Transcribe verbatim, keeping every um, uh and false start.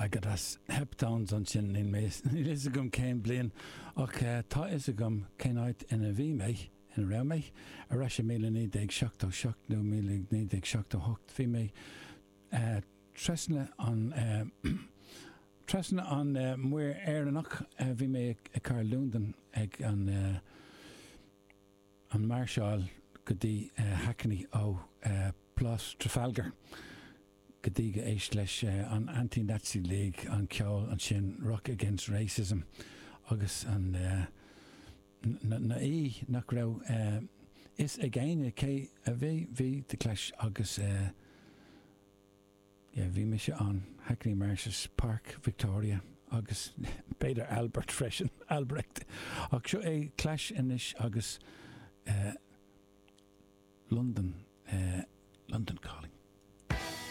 agad as heptowns an sin in mé is gom céim blian ach tá is gom céáid ina bhí mé in ra mé a ra sé míle ní ag seach ó seach nó míle ní ag seach ó hocht bhí mé tresna an tresna an muir éannach bhí mé a car Lúndan ag an an Marshall go dtí Hackney ó Plus Trafalgar go dtí go éis leis an Anti-Nazi League an ceol an sin Rock Against Racism agus an na í nach rah is a ggéine cé a bhí bhí de cleis agus bhí me se an Hackney Marshes Park Victoria agus beidir Albert freisin Albrecht ach seo é cleis inis agus London London Calling.